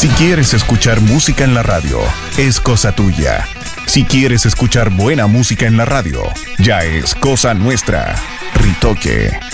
quieres escuchar música en la radio, es cosa tuya. Si quieres escuchar buena música en la radio, ya es cosa nuestra. Ritoque.